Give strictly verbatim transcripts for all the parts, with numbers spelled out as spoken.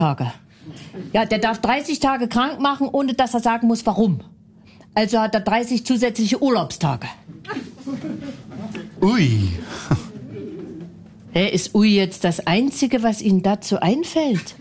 Tage. Ja, der darf dreißig Tage krank machen, ohne dass er sagen muss, warum. Also hat er dreißig zusätzliche Urlaubstage. Ui. Hey, ist Ui jetzt das Einzige, was Ihnen dazu einfällt?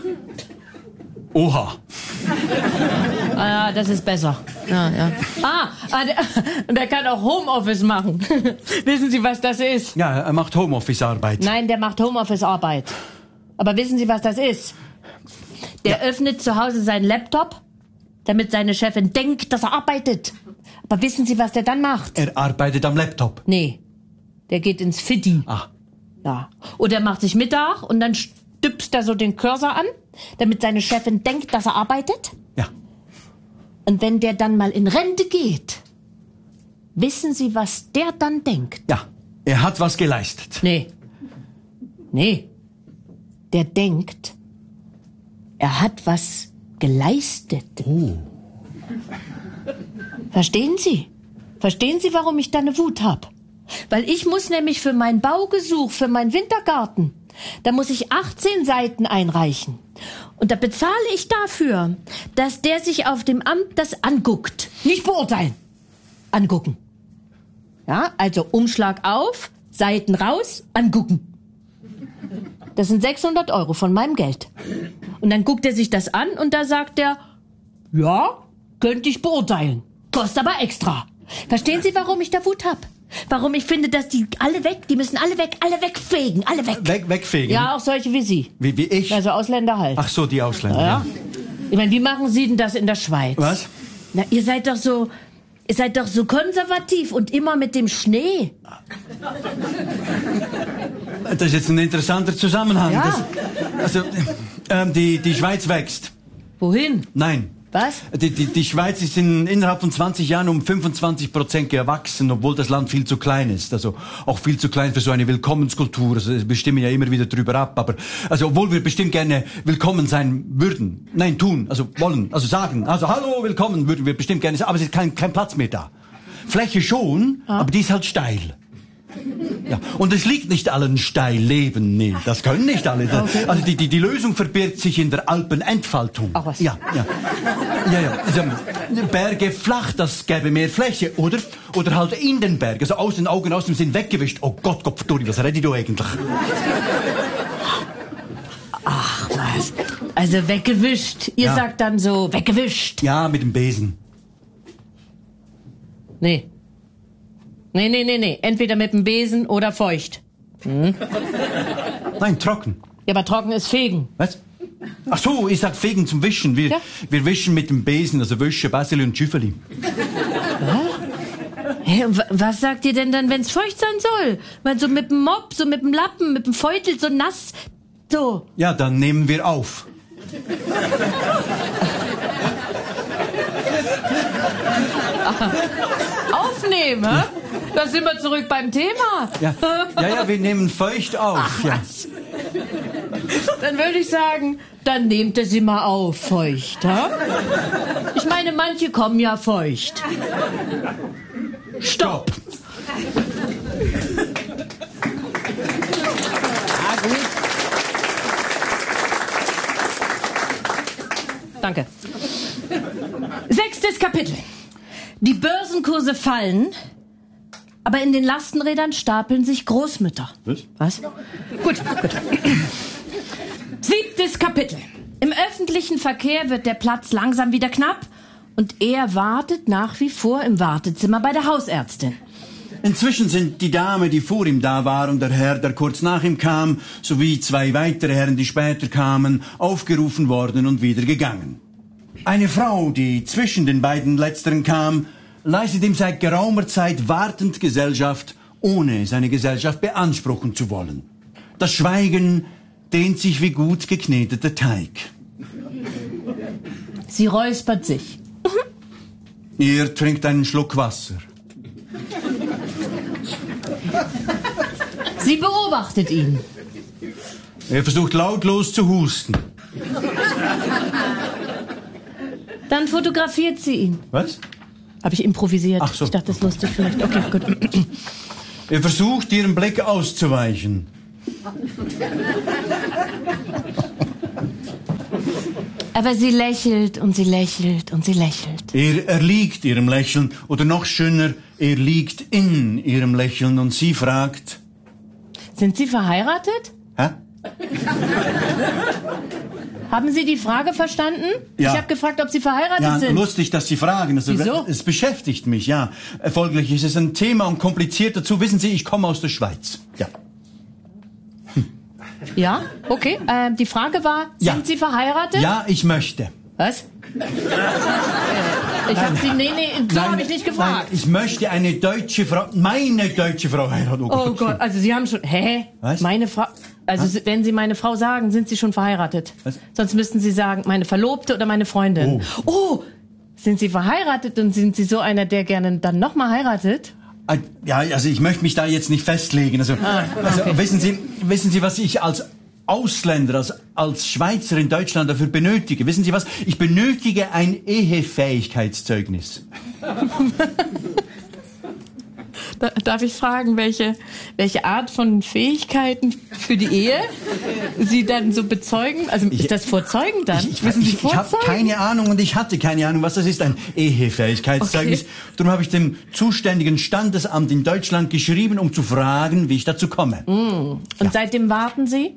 Oha. Ah, ja, das ist besser. Ja, ja. Ah, ah der, der kann auch Homeoffice machen. Wissen Sie, was das ist? Ja, er macht Homeoffice-Arbeit. Nein, der macht Homeoffice-Arbeit. Aber wissen Sie, was das ist? Der ja. öffnet zu Hause seinen Laptop, damit seine Chefin denkt, dass er arbeitet. Aber wissen Sie, was der dann macht? Er arbeitet am Laptop. Nee, der geht ins Fitti. Ah. Ja. Oder er macht sich Mittag und dann stüpst er so den Cursor an, damit seine Chefin denkt, dass er arbeitet. Ja. Und wenn der dann mal in Rente geht, wissen Sie, was der dann denkt? Ja, er hat was geleistet. Nee. Nee. Der denkt, er hat was geleistet. Oh. Verstehen Sie? Verstehen Sie, warum ich da eine Wut hab? Weil ich muss nämlich für mein Baugesuch, für meinen Wintergarten, da muss ich achtzehn Seiten einreichen. Und da bezahle ich dafür, dass der sich auf dem Amt das anguckt. Nicht beurteilen. Angucken. Ja, also Umschlag auf, Seiten raus, angucken. Das sind sechshundert Euro von meinem Geld. Und dann guckt er sich das an und da sagt er, ja, könnte ich beurteilen. Kostet aber extra. Verstehen Sie, warum ich da Wut hab? Warum ich finde, dass die alle weg, die müssen alle weg, alle wegfegen, alle weg. Weg, wegfegen? Ja, auch solche wie Sie. Wie, wie ich? Also Ausländer halt. Ach so, die Ausländer. Ja. Ja. Ich meine, wie machen Sie denn das in der Schweiz? Was? Na, ihr seid doch so, ihr seid doch so konservativ und immer mit dem Schnee. Das ist jetzt ein interessanter Zusammenhang. Ja. Das, also, ähm, die, die Schweiz wächst. Wohin? Nein. Was? Die, die, die Schweiz ist in, innerhalb von zwanzig Jahren um fünfundzwanzig Prozent gewachsen, obwohl das Land viel zu klein ist. Also auch viel zu klein für so eine Willkommenskultur. Also wir stimmen ja immer wieder drüber ab. Aber also obwohl wir bestimmt gerne willkommen sein würden. Nein, tun, also wollen, also sagen. Also hallo, willkommen würden wir bestimmt gerne sagen. Aber es ist kein, kein Platz mehr da. Fläche schon, ah. aber die ist halt steil. Ja, und es liegt nicht allen steil Leben, nee, das können nicht alle. Okay. Also die, die, die Lösung verbirgt sich in der Alpenentfaltung. Ach was? Ja, ja. Ja, ja. Also, Berge flach, das gäbe mehr Fläche, oder? Oder halt in den Bergen, also aus den Augen, aus dem Sinn weggewischt. Oh Gott, Gott, verdammt, was rede ich da eigentlich? Ach was, also weggewischt. Ihr ja. sagt dann so, weggewischt. Ja, mit dem Besen. Nee. Nee, nee, nee, nee. Entweder mit dem Besen oder feucht. Hm? Nein, trocken. Ja, aber trocken ist fegen. Was? Ach so, ich sag fegen zum Wischen. Wir, ja? wir wischen mit dem Besen, also Wäsche, Basili und Schüffeli. Hey, was sagt ihr denn dann, wenn's feucht sein soll? Weil so mit dem Mopp, so mit dem Lappen, mit dem Feutel, so nass, so. Ja, dann nehmen wir auf. Aufnehmen, hä? Da sind wir zurück beim Thema. Ja, ja, ja, wir nehmen feucht auf. Ach, ja. was? Dann würde ich sagen, dann nehmt es immer auf, feucht, hä? Ich meine, manche kommen ja feucht. Stopp! Ah, gut. Danke. Sechstes Kapitel. Die Börsenkurse fallen, aber in den Lastenrädern stapeln sich Großmütter. Was? Was? Gut, gut. Siebtes Kapitel. Im öffentlichen Verkehr wird der Platz langsam wieder knapp und er wartet nach wie vor im Wartezimmer bei der Hausärztin. Inzwischen sind die Dame, die vor ihm da war, und der Herr, der kurz nach ihm kam, sowie zwei weitere Herren, die später kamen, aufgerufen worden und wieder gegangen. Eine Frau, die zwischen den beiden Letzteren kam, leistet ihm seit geraumer Zeit wartend Gesellschaft, ohne seine Gesellschaft beanspruchen zu wollen. Das Schweigen dehnt sich wie gut gekneteter Teig. Sie räuspert sich. Ihr trinkt einen Schluck Wasser. Sie beobachtet ihn. Er versucht lautlos zu husten. Dann fotografiert sie ihn. Was? Habe ich improvisiert. Ach so. Ich dachte, das ist lustig vielleicht. Okay, gut. Er versucht, ihrem Blick auszuweichen. Aber sie lächelt und sie lächelt und sie lächelt. Er erliegt ihrem Lächeln. Oder noch schöner, er liegt in ihrem Lächeln und sie fragt... Sind Sie verheiratet? Hä? Haben Sie die Frage verstanden? Ja. Ich habe gefragt, ob Sie verheiratet Ja, sind. lustig, dass Sie fragen. Also, Wieso? Es beschäftigt mich, ja. Folglich ist es ein Thema und kompliziert dazu. Wissen Sie, ich komme aus der Schweiz. Ja. Ja, okay. Ähm, die Frage war, sind Ja. Sie verheiratet? Ja, ich möchte. Was? ich habe Sie, nee, nee, so habe ich nicht gefragt. Nein, ich möchte eine deutsche Frau, meine deutsche Frau heiraten. Oh Gott, also Sie haben schon, hä? Was? Meine Frau, also Was? wenn Sie meine Frau sagen, sind Sie schon verheiratet. Was? Sonst müssten Sie sagen, meine Verlobte oder meine Freundin. Oh. Oh, sind Sie verheiratet und sind Sie so einer, der gerne dann nochmal heiratet? Ja, also ich möchte mich da jetzt nicht festlegen. Also, Ah, also okay. wissen Sie, wissen Sie, was ich als Ausländer, als, als Schweizer in Deutschland dafür benötige? Wissen Sie was? Ich benötige ein Ehefähigkeitszeugnis. Da, darf ich fragen, welche, welche Art von Fähigkeiten für die Ehe Sie dann so bezeugen? Also Ich- ist das vor Zeugen dann? Ich, ich, Müssen Sie ich, ich habe vorzeugen? keine Ahnung und ich hatte keine Ahnung, was das ist, ein Ehefähigkeitszeugnis. Okay. Darum habe ich dem zuständigen Standesamt in Deutschland geschrieben, um zu fragen, wie ich dazu komme. Und seitdem warten Sie?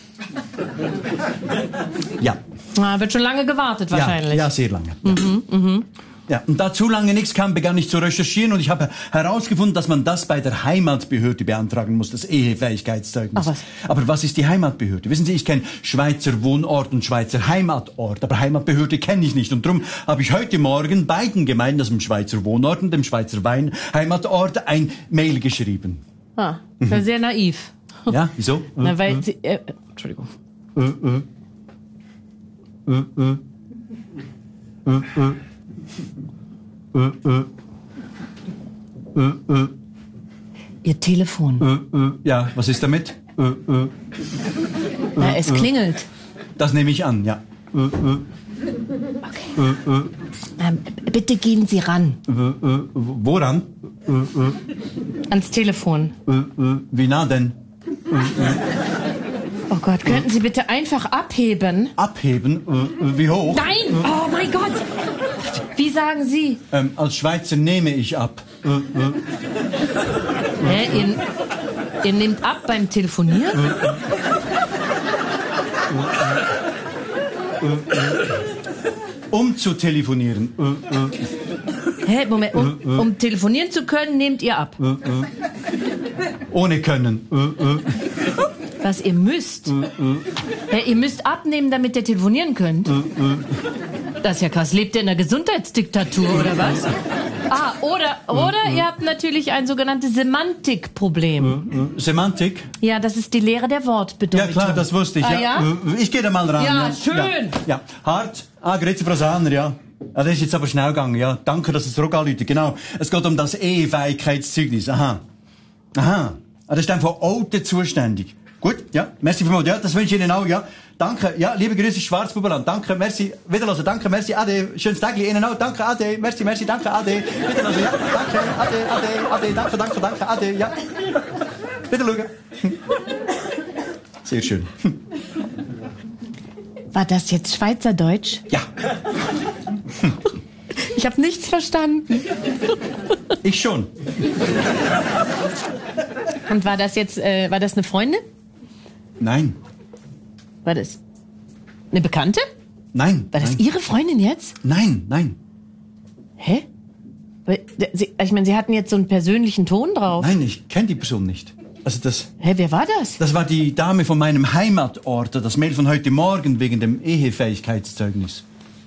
Ja. Ah, wird schon lange gewartet wahrscheinlich. Ja, ja, sehr lange. Ja. Ja, und da zu lange nichts kam, begann ich zu recherchieren und ich habe herausgefunden, dass man das bei der Heimatbehörde beantragen muss, das Ehefähigkeitszeugnis. Ach, was? Aber was ist die Heimatbehörde? Wissen Sie, ich kenne Schweizer Wohnort und Schweizer Heimatort, aber Heimatbehörde kenne ich nicht. Und darum habe ich heute Morgen beiden Gemeinden, also dem Schweizer Wohnort und dem Schweizer Wein Heimatort, ein Mail geschrieben. Ah, das ist sehr naiv. Ja, wieso? Na, weil Sie, äh, Entschuldigung. Ihr Telefon. Ja, was ist damit? Na, es klingelt. Das nehme ich an, ja. Ähm, bitte gehen Sie ran. Woran? Ans Telefon. Wie nah denn? Oh Gott, könnten Sie bitte einfach abheben? Abheben? Wie hoch? Nein! Oh mein Gott! Wie sagen Sie? Ähm, als Schweizer nehme ich ab. Hä, ihr, ihr nehmt ab beim Telefonieren? Um zu telefonieren. Hä, Moment, um, um telefonieren zu können, nehmt ihr ab. Ohne können. Was ihr müsst. Hä, ihr müsst abnehmen, damit ihr telefonieren könnt. Das ist ja krass. Lebt ihr in einer Gesundheitsdiktatur oder was? Ah, oder, oder ihr habt natürlich ein sogenanntes Semantikproblem. Semantik? Ja, das ist die Lehre der Wortbedeutung. Ja klar, das wusste ich. Ah, ja. ja? Ich gehe da mal ran. Ja, schön. Ja, ja. Hart. Ah, grüezi, Frau Sahner, ja. Ah, das ist jetzt aber schnell gegangen, ja. Danke, dass es zurück anruft. Genau. Es geht um das Ehefähigkeitszeugnis. Aha. Aha. Ah, das ist dann von Alten zuständig. Gut, ja. Merci vielmals. Ja, das wünsche ich Ihnen auch, ja. Danke. Ja, liebe Grüße, Schwarzbubenland. Danke, merci. Wiederhören. Danke, merci. Ade. Schönes Tag Ihnen auch. Danke, ade. Merci, merci. Danke, ade. Wiederhören. Ja. Danke, ade, ade, ade. Danke, danke, danke, ade. Ja. Wiederschauen. Sehr schön. War das jetzt Schweizerdeutsch? Ja. Ich habe nichts verstanden. Ich schon. Und war das jetzt, äh, war das eine Freundin? Nein. War das eine Bekannte? Nein. War das nein. Ihre Freundin jetzt? Nein, nein. Hä? Aber, äh, Sie, ich meine, Sie hatten jetzt so einen persönlichen Ton drauf. Nein, ich kenne die Person nicht. Also das, Hä, wer war das? das war die Dame von meinem Heimatort, das Mail von heute Morgen wegen dem Ehefähigkeitszeugnis.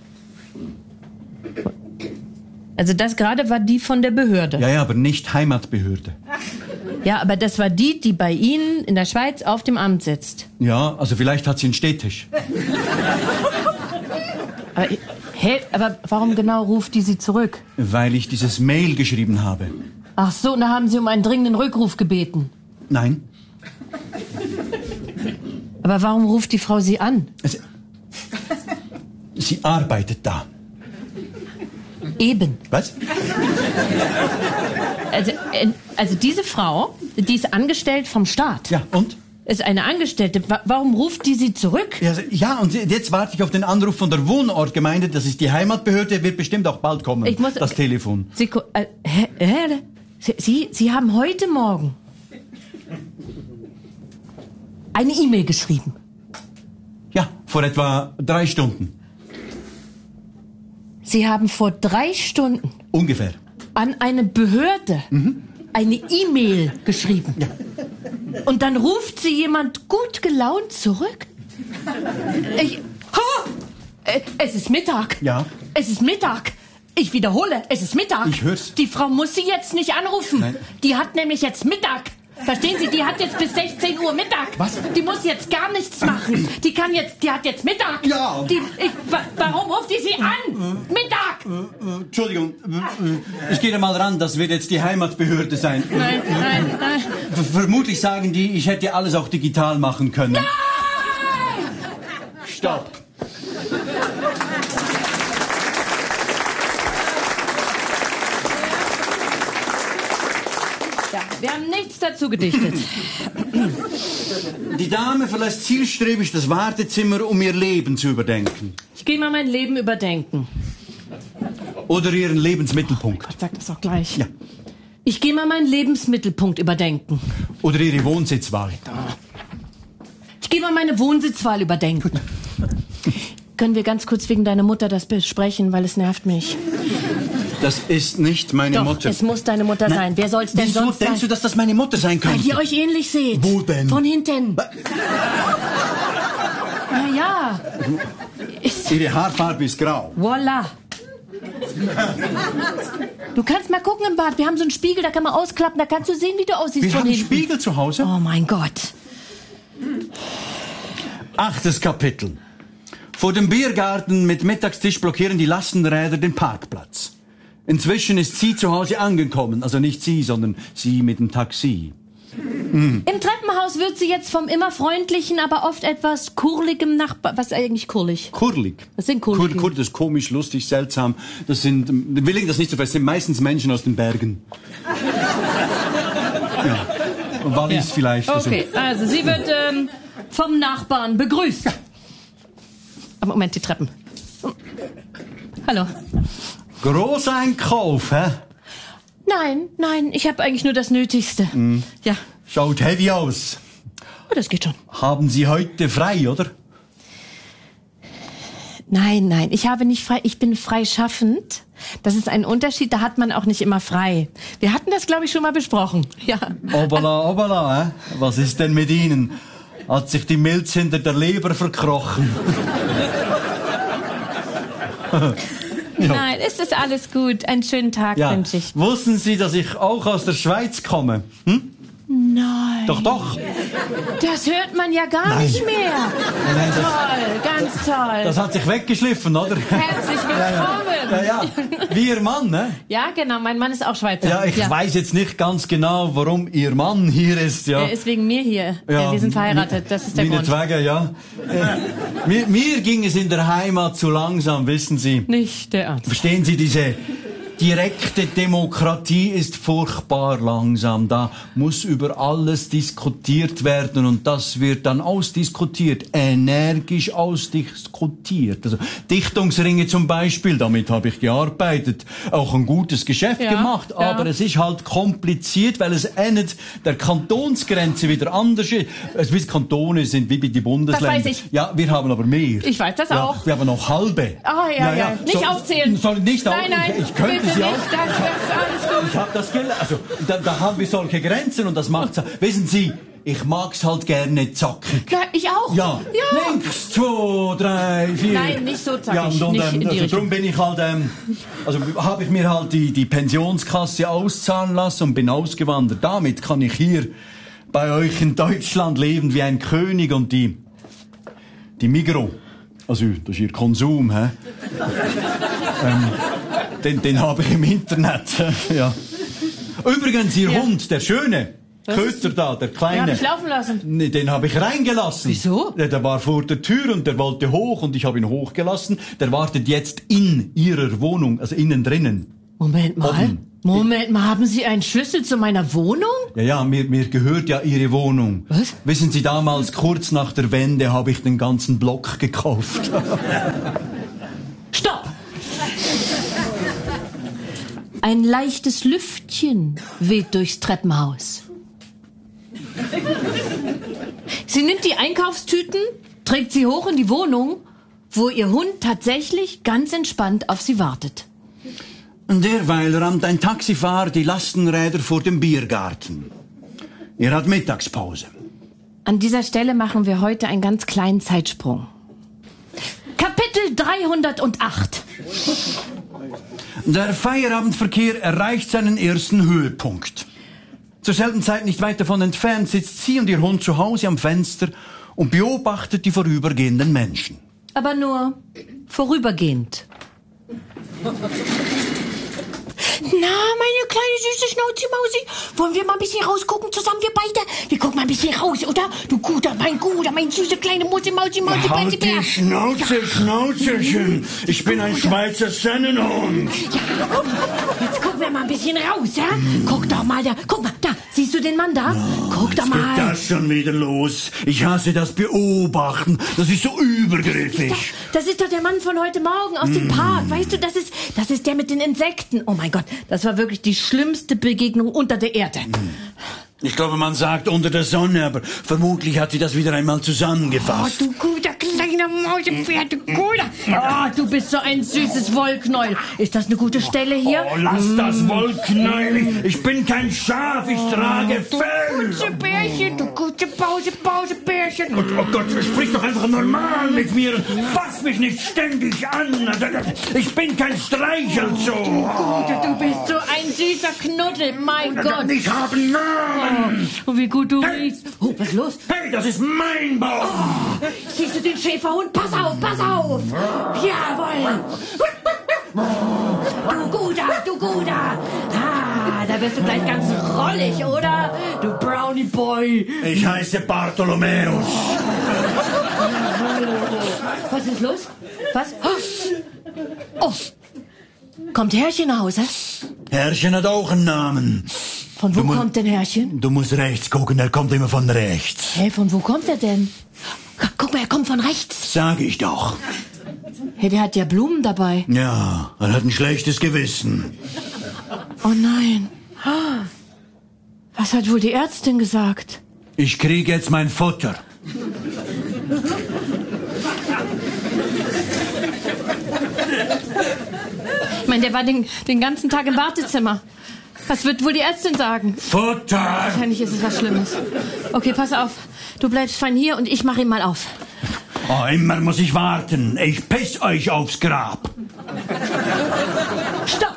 Also das gerade war die von der Behörde. Ja, ja, aber nicht Heimatbehörde. Ja, aber das war die, die bei Ihnen in der Schweiz auf dem Amt sitzt. Ja, also vielleicht hat sie einen Städtisch. Aber, hä, aber warum genau ruft die Sie zurück? Weil ich dieses Mail geschrieben habe. Ach so, da haben Sie um einen dringenden Rückruf gebeten. Nein. Aber warum ruft die Frau Sie an? Also, sie arbeitet da. Eben. Was? Also, äh, also diese Frau, die ist angestellt vom Staat. Ja, und? Ist eine Angestellte. Wa- warum ruft die Sie zurück? Ja, ja, und jetzt warte ich auf den Anruf von der Wohnortgemeinde. Das ist die Heimatbehörde, wird bestimmt auch bald kommen. Ich muss- das Telefon. Sie, ko- äh, hä, hä? Sie, Sie, Sie haben heute Morgen eine E-Mail geschrieben. Ja, vor etwa drei Stunden. Sie haben vor drei Stunden Ungefähr. an eine Behörde Mhm. eine E-Mail geschrieben. Ja. Und dann ruft Sie jemand gut gelaunt zurück? Ich, ha! Äh, Es ist Mittag. Ja. Es ist Mittag. Ich wiederhole, es ist Mittag. Ich hör's. Die Frau muss Sie jetzt nicht anrufen. Nein. Die hat nämlich jetzt Mittag. Verstehen Sie, die hat jetzt bis sechzehn Uhr Mittag. Was? Die muss jetzt gar nichts machen. Die kann jetzt, die hat jetzt Mittag. Ja. Die, ich, wa- warum ruft die Sie an? Mittag! Äh, Entschuldigung, äh, äh, ich gehe da mal ran, das wird jetzt die Heimatbehörde sein. Nein, nein, nein. V- Vermutlich sagen die, ich hätte alles auch digital machen können. Nein! Stopp. Ja, wir haben nichts dazu gedichtet. Die Dame verlässt zielstrebig das Wartezimmer, um ihr Leben zu überdenken. Ich gehe mal mein Leben überdenken. Oder ihren Lebensmittelpunkt. Gott, sag das auch gleich. Ja. Ich gehe mal meinen Lebensmittelpunkt überdenken. Oder ihre Wohnsitzwahl. Ich gehe mal meine Wohnsitzwahl überdenken. Können wir ganz kurz wegen deiner Mutter das besprechen, weil es nervt mich. Das ist nicht meine Doch, Mutter. es muss deine Mutter Nein. sein. Wer soll's denn Wieso sonst denkst sein? du, dass das meine Mutter sein Weil könnte? ihr euch ähnlich seht. Wo denn? Von hinten. Na ja. Ist, Ihre Haarfarbe ist grau. voila. Du kannst mal gucken im Bad. Wir haben so einen Spiegel, da kann man ausklappen. Da kannst du sehen, wie du aussiehst Wir von haben einen hinten. Spiegel zu Hause. Oh mein Gott. Achtes Kapitel. Vor dem Biergarten mit Mittagstisch blockieren die Lastenräder den Parkplatz. Inzwischen ist sie zu Hause angekommen. Also nicht sie, sondern sie mit dem Taxi. Im Treppenhaus wird sie jetzt vom immer freundlichen, aber oft etwas kurligem Nachbar... Was ist eigentlich kurlig? Kurlig. Was sind kurlig? Kur, kur, das ist komisch, lustig, seltsam. Das sind, wir legen das nicht so fest, das sind meistens Menschen aus den Bergen. Ja. Und Wallis vielleicht. also- Okay, also sie wird ähm, vom Nachbarn begrüßt. Aber Moment, die Treppen. Hallo. Großeinkauf, hä? Nein, nein, ich habe eigentlich nur das Nötigste. Ja, Schaut heavy aus. oh, das geht schon. Haben Sie heute frei, oder? Nein, nein, ich habe nicht frei, ich bin freischaffend. Das ist ein Unterschied, da hat man auch nicht immer frei. Wir hatten das, glaube ich, schon mal besprochen. Ja. Obala, obala, hä? Was ist denn mit Ihnen? Hat sich die Milz hinter der Leber verkrochen? Nein, es ist alles gut. Einen schönen Tag Ja. wünsche ich. Wussten Sie, dass ich auch aus der Schweiz komme? Hm? Nein. Doch, doch. Das hört man ja gar Nein. nicht mehr. nein, das- Toll, ganz toll. Das hat sich weggeschliffen, oder? Herzlich willkommen. Ja, ja. Wie Ihr Mann, ne? Ja, genau, mein Mann ist auch Schweizer. Ja, ich weiß jetzt nicht ganz genau, warum Ihr Mann hier ist, ja. Er ist wegen mir hier. Ja, Äh, Wir sind verheiratet, das ist der Grund. Meinetwegen, ja. Äh, mir, mir ging es in der Heimat zu langsam, wissen Sie. Nicht der Ernst. Verstehen Sie, diese direkte Demokratie ist furchtbar langsam. Da muss über alles diskutiert werden und das wird dann ausdiskutiert, energisch ausdiskutiert. Also Dichtungsringe zum Beispiel, damit habe ich gearbeitet, auch ein gutes Geschäft Ja, gemacht, ja. aber es ist halt kompliziert, weil es endet der Kantonsgrenze wieder anders ist. Also wie Kantone sind wie bei den Bundesländern. Das weiß ich. Ja, wir haben aber mehr. Ich weiß das ja, auch. Wir haben noch halbe. Ah, ja, ja. Nicht Soll- aufzählen. Soll nicht auf, Nein, nein, ich, ich könnte bitte sie nicht. auch. Das ist alles gut. Ich habe das gelernt. Also, da, da haben wir solche Grenzen und das macht's. Wissen Sie, ich mag's halt gerne zackig. Ja, ich auch. Ja. Ja. Links, zwei, drei, vier. Nein, nicht so zackig, Ja, und, und, nicht ähm, in die also Richtung. drum bin ich halt, ähm, also habe ich mir halt die, die Pensionskasse auszahlen lassen und bin ausgewandert. Damit kann ich hier bei euch in Deutschland leben wie ein König und die, die Migros. Also, das ist Ihr Konsum, hä? ähm, den, den habe ich im Internet, ja. Übrigens, Ihr Ja. Hund, der Schöne, Was Köter da, der Den Kleine. habe ich laufen lassen. Nee, den habe ich reingelassen. Wieso? Ja, der war vor der Tür und der wollte hoch und ich habe ihn hochgelassen. Der wartet jetzt in Ihrer Wohnung, also innen drinnen. Moment mal. Oben. Moment mal, haben Sie einen Schlüssel zu meiner Wohnung? Ja, ja, mir, mir gehört ja Ihre Wohnung. Was? Wissen Sie, damals, kurz nach der Wende, habe ich den ganzen Block gekauft. Stopp! Ein leichtes Lüftchen weht durchs Treppenhaus. Sie nimmt die Einkaufstüten, trägt sie hoch in die Wohnung, wo ihr Hund tatsächlich ganz entspannt auf sie wartet. Derweil rammt ein Taxifahrer die Lastenräder vor dem Biergarten. Er hat Mittagspause. An dieser Stelle machen wir heute einen ganz kleinen Zeitsprung. Kapitel dreihundertacht. Der Feierabendverkehr erreicht seinen ersten Höhepunkt. Zur selben Zeit nicht weit davon entfernt sitzt sie und ihr Hund zu Hause am Fenster und beobachtet die vorübergehenden Menschen. Aber nur vorübergehend. Na, meine kleine süße Schnauzi-Mausi, wollen wir mal ein bisschen rausgucken zusammen, wir beide? Wir gucken mal ein bisschen raus, oder? Du guter, mein guter, mein süße kleine Mausi, Mausi, Mausi, Halt die Schnauze, ja. Schnauzerchen. Ich bin ein Schweizer Sennenhund. Ja, jetzt gucken wir mal ein bisschen raus, ja? Hm. Guck doch mal da, guck mal, da, siehst du den Mann da? Oh, guck doch mal. Geht das schon wieder los? Ich hasse das Beobachten, das ist so übergriffig. Das ist doch, das ist doch der Mann von heute Morgen aus dem Park, weißt du, das ist, das ist der mit den Insekten. Oh mein Gott, das war wirklich die schlimmste Begegnung unter der Erde. Ich glaube, man sagt unter der Sonne, aber vermutlich hat sie das wieder einmal zusammengefasst. Oh, du guter kleiner Mausepferd, du guter. Oh, du bist so ein süßes Wollknäuel. Ist das eine gute Stelle hier? Oh, lass mm. das Wollknäuel. Ich bin kein Schaf, ich trage Fell. Du gute Bärchen, du gute Pause, Pause, Bärchen. Oh, oh Gott, sprich doch einfach normal mit mir. Fass mich nicht ständig an. Ich bin kein Streichelzoo. Du Gute, du bist so ein süßer Knuddel, mein Gott. Ich habe einen Namen. Oh, wie gut du Hey. riechst. Oh, was ist los? Hey, das ist mein Baum. Oh, siehst du den Schäferhund? Pass auf, pass auf. Jawohl. Du Guter, du Guter. Ah, da wirst du gleich ganz rollig, oder? Du Brownie Boy. Ich heiße Bartholomäus. Was ist los? Was? Oh. Kommt Herrchen nach Hause? Herrchen hat auch einen Namen. Von wo Du mu- kommt denn Herrchen? Du musst rechts gucken, er kommt immer von rechts. Hey, von wo kommt er denn? Guck mal, er kommt von rechts. Sag ich doch. Hey, der hat ja Blumen dabei. Ja, er hat ein schlechtes Gewissen. Oh nein. Was hat wohl die Ärztin gesagt? Ich krieg jetzt mein Futter. Ich meine, der war den, den ganzen Tag im Wartezimmer. Was wird wohl die Ärztin sagen? Futter! Wahrscheinlich ist es was Schlimmes. Okay, pass auf. Du bleibst fein hier und ich mache ihn mal auf. Oh, immer muss ich warten. Ich piss euch aufs Grab. Stopp!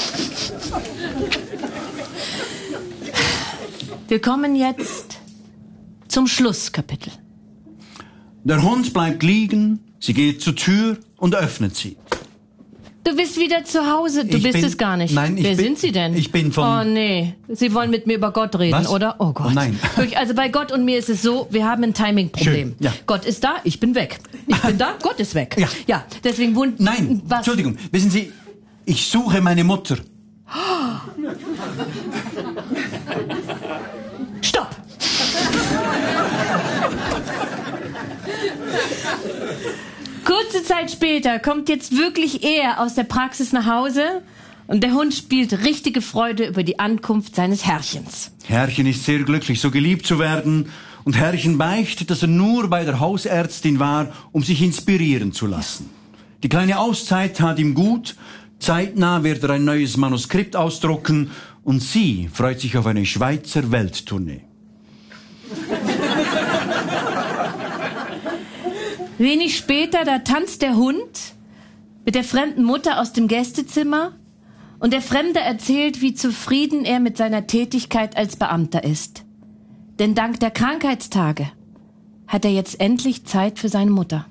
Wir kommen jetzt zum Schlusskapitel. Der Hund bleibt liegen, sie geht zur Tür und öffnet sie. Du bist wieder zu Hause. Du Ich bist bin- es gar nicht. Nein, ich Wer bin- sind Sie denn? ich bin von- Oh nee, Sie wollen mit mir über Gott reden, Was? oder? Oh Gott. Oh nein. Wirklich, also bei Gott und mir ist es so, wir haben ein Timing-Problem. Schön, ja. Gott ist da, ich bin weg. Ich bin da, Gott ist weg. Ja. Ja, deswegen wund... Nein, was? Entschuldigung, wissen Sie, ich suche meine Mutter. Stopp! Kurze Zeit später kommt jetzt wirklich er aus der Praxis nach Hause und der Hund spielt richtige Freude über die Ankunft seines Herrchens. Herrchen ist sehr glücklich, so geliebt zu werden. Und Herrchen beichtet, dass er nur bei der Hausärztin war, um sich inspirieren zu lassen. Die kleine Auszeit tat ihm gut. Zeitnah wird er ein neues Manuskript ausdrucken. Und sie freut sich auf eine Schweizer Welttournee. Wenig später, da tanzt der Hund mit der fremden Mutter aus dem Gästezimmer und der Fremde erzählt, wie zufrieden er mit seiner Tätigkeit als Beamter ist. Denn dank der Krankheitstage hat er jetzt endlich Zeit für seine Mutter.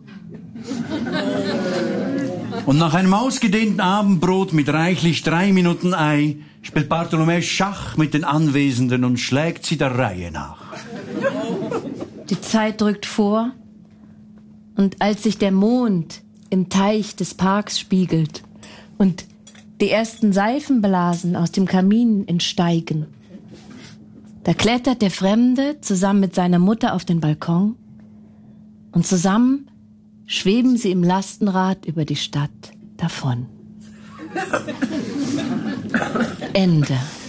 Und nach einem ausgedehnten Abendbrot mit reichlich drei Minuten Ei spielt Bartholomäus Schach mit den Anwesenden und schlägt sie der Reihe nach. Die Zeit drückt vor und als sich der Mond im Teich des Parks spiegelt und die ersten Seifenblasen aus dem Kamin entsteigen. Da klettert der Fremde zusammen mit seiner Mutter auf den Balkon und zusammen schweben sie im Lastenrad über die Stadt davon. Ende.